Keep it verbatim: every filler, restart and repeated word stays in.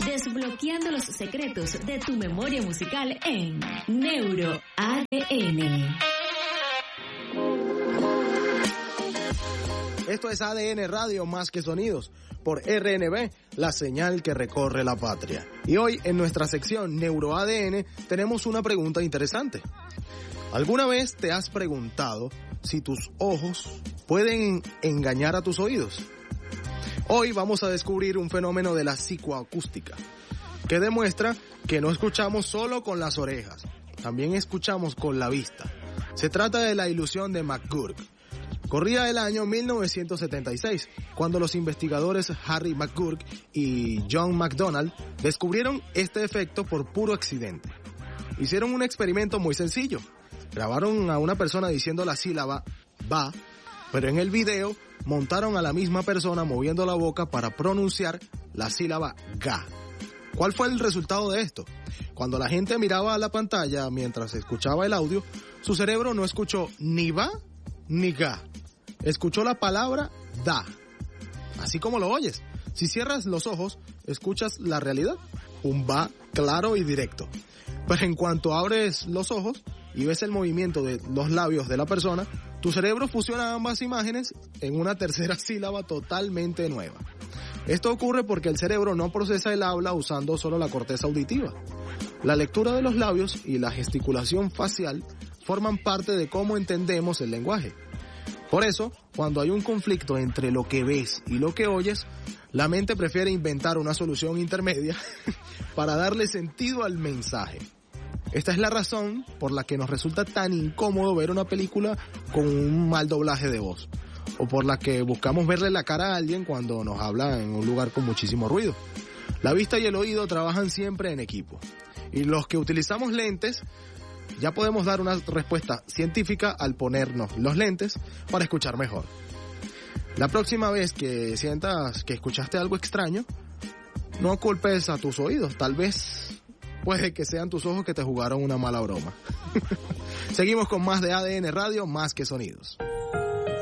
Desbloqueando los secretos de tu memoria musical en Neuro A D N. Esto es A D N Radio Más que Sonidos, por R N B, la señal que recorre la patria. Y hoy en nuestra sección Neuro A D N tenemos una pregunta interesante. ¿Alguna vez te has preguntado si tus ojos pueden engañar a tus oídos? Hoy vamos a descubrir un fenómeno de la psicoacústica, que demuestra que no escuchamos solo con las orejas, también escuchamos con la vista. Se trata de la ilusión de McGurk. Corría el año mil novecientos setenta y seis, cuando los investigadores Harry McGurk y John McDonald descubrieron este efecto por puro accidente. Hicieron un experimento muy sencillo. Grabaron a una persona diciendo la sílaba va, pero en el video montaron a la misma persona moviendo la boca para pronunciar la sílaba ga. ¿Cuál fue el resultado de esto? Cuando la gente miraba a la pantalla mientras escuchaba el audio, su cerebro no escuchó ni va ni ga. Escuchó la palabra da. Así como lo oyes. Si cierras los ojos, escuchas la realidad. Un va claro y directo. Pero en cuanto abres los ojos y ves el movimiento de los labios de la persona, tu cerebro fusiona ambas imágenes en una tercera sílaba totalmente nueva. Esto ocurre porque el cerebro no procesa el habla usando solo la corteza auditiva. La lectura de los labios y la gesticulación facial forman parte de cómo entendemos el lenguaje. Por eso, cuando hay un conflicto entre lo que ves y lo que oyes, la mente prefiere inventar una solución intermedia para darle sentido al mensaje. Esta es la razón por la que nos resulta tan incómodo ver una película con un mal doblaje de voz, o por la que buscamos verle la cara a alguien cuando nos habla en un lugar con muchísimo ruido. La vista y el oído trabajan siempre en equipo, y los que utilizamos lentes ya podemos dar una respuesta científica al ponernos los lentes para escuchar mejor. La próxima vez que sientas que escuchaste algo extraño, no culpes a tus oídos, tal vez puede que sean tus ojos que te jugaron una mala broma. Seguimos con más de A D N Radio, Más que Sonidos.